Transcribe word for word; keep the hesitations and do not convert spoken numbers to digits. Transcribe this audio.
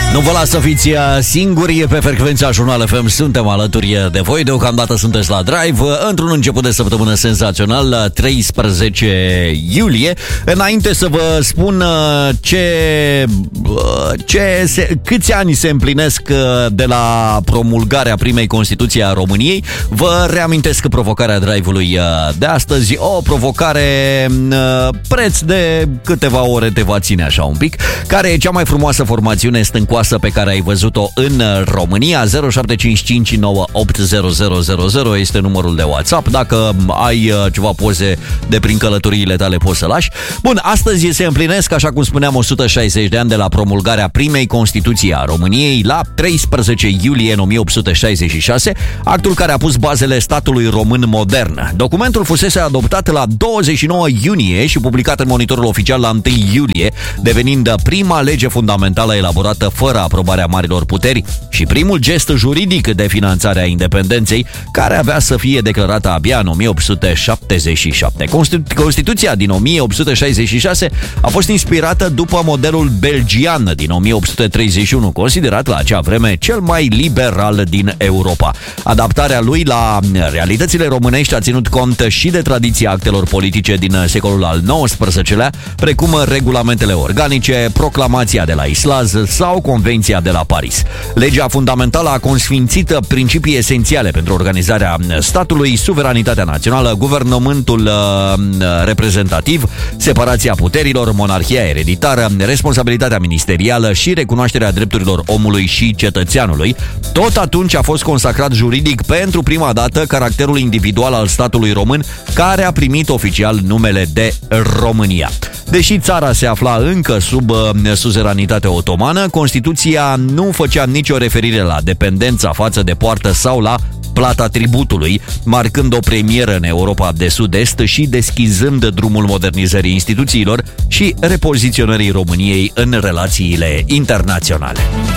Nu vă las să fiți singuri pe frecvența Jurnal F M. Suntem alături de voi. Deocamdată sunteți la Drive într-un început de săptămână senzațional, treisprezece iulie. Înainte să vă spun ce, ce se, câți ani se împlinesc de la promulgarea primei Constituții a României, vă reamintesc provocarea Drive-ului de astăzi. O provocare preț de câteva ore te va ține așa un pic. Care e cea mai frumoasă formațiune stâncoasă pe care ai văzut-o în România? Zero șapte cinci cinci nouă opt zero zero zero zero este numărul de WhatsApp. Dacă ai ceva poze de prin călătoriile tale, poți să lași. Bun, astăzi se împlinesc, așa cum spuneam, o sută șaizeci de ani de la promulgarea primei Constituții a României la treisprezece iulie o mie opt sute șaizeci și șase, actul care a pus bazele statului român modern. Documentul fusese adoptat la douăzeci și nouă iunie și publicat în Monitorul Oficial la întâi iulie, devenind prima lege fundamentală elaborată fără aprobarea marilor puteri și primul gest juridic de finanțare a independenței, care avea să fie declarată abia în o mie opt sute șaptezeci și șapte. Constitu- Constituția din o mie opt sute șaizeci și șase a fost inspirată după modelul belgian din o mie opt sute treizeci și unu, considerat la acea vreme cel mai liberal din Europa. Adaptarea lui la realitățile românești a ținut cont și de tradiția actelor politice din secolul al nouăsprezecelea, precum regulamentele organice, proclamația de la Islaz sau Convenția de la Paris. Legea fundamentală a consfințit principii esențiale pentru organizarea statului: suveranitatea națională, guvernământul uh, reprezentativ, separația puterilor, monarhia ereditară, responsabilitatea ministerială și recunoașterea drepturilor omului și cetățeanului. Tot atunci a fost consacrat juridic pentru prima dată caracterul individual al statului român, care a primit oficial numele de România. Deși țara se afla încă sub uh, suzeranitate otomană, Constituția nu făcea nicio referire la dependența față de poartă sau la plata tributului, marcând o premieră în Europa de Sud-Est și deschizând drumul modernizării instituțiilor și repoziționării României în relațiile internaționale.